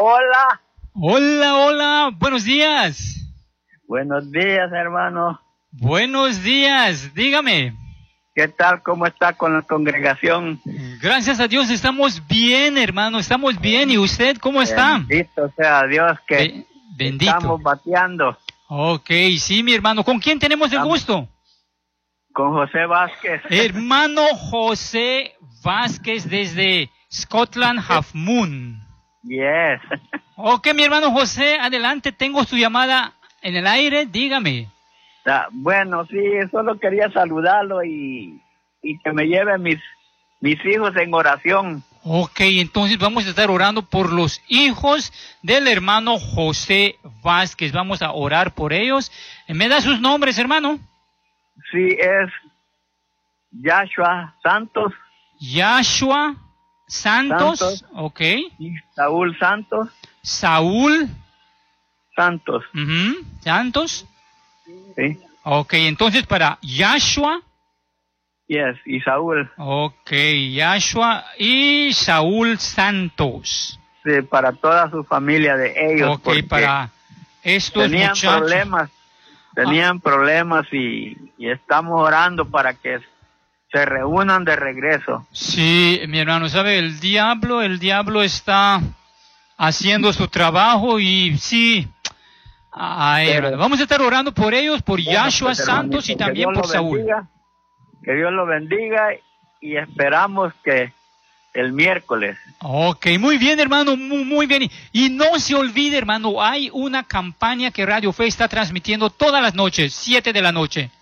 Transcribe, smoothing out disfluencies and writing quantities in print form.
hola. Hola, hola, buenos días. Buenos días, hermano. Buenos días, dígame. ¿Qué tal? ¿Cómo está con la congregación? Gracias a Dios, estamos bien, hermano, estamos bien. ¿Y usted cómo está? Bendito sea Dios que bendito. Estamos bateando. Ok, sí, mi hermano. ¿Con quién tenemos el gusto? Con José Vázquez. Hermano José Vázquez desde Scotland Half Moon. Yes. Ok, mi hermano José, adelante, tengo su llamada en el aire, dígame. Bueno, sí, solo quería saludarlo y que me lleven mis hijos en oración. Ok, entonces vamos a estar orando por los hijos del hermano José Vázquez. Vamos a orar por ellos. ¿Me da sus nombres, hermano? Sí, es Yashua Santos. Yashua Santos. Ok. Y Saúl Santos. Saúl Santos. Santos. Sí. Ok, entonces para Yashua. Yes, y Saúl. Ok, Yashua y Saúl Santos. Sí, para toda su familia de ellos. Ok, para estos muchachos. Tenían problemas y estamos orando para que se reúnan de regreso. Sí, mi hermano, ¿sabe? El diablo está haciendo su trabajo y sí. Vamos a estar orando por ellos, por Yashua Santos y también por Saúl. Que Dios lo bendiga y esperamos que el miércoles. Ok, muy bien, hermano, muy bien. Y no se olvide, hermano, hay una campaña que Radio Fe está transmitiendo todas las noches, 7 de la noche.